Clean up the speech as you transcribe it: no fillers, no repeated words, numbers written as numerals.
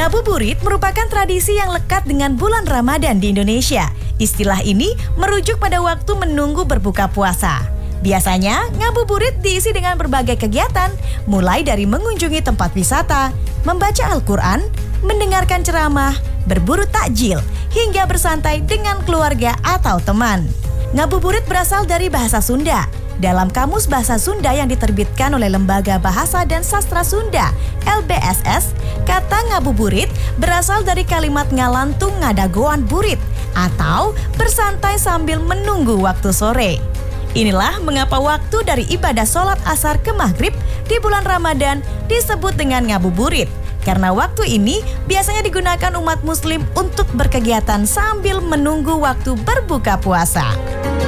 Ngabuburit merupakan tradisi yang lekat dengan bulan Ramadan di Indonesia. Istilah ini merujuk pada waktu menunggu berbuka puasa. Biasanya, ngabuburit diisi dengan berbagai kegiatan, mulai dari mengunjungi tempat wisata, membaca Al-Quran, mendengarkan ceramah, berburu takjil, hingga bersantai dengan keluarga atau teman. Ngabuburit berasal dari bahasa Sunda. Dalam Kamus Bahasa Sunda yang diterbitkan oleh Lembaga Bahasa dan Sastra Sunda (LBSS), kata ngabuburit berasal dari kalimat ngalantung ngadagoan burit atau bersantai sambil menunggu waktu sore. Inilah mengapa waktu dari ibadah sholat asar ke maghrib di bulan Ramadan disebut dengan ngabuburit. Karena waktu ini biasanya digunakan umat muslim untuk berkegiatan sambil menunggu waktu berbuka puasa.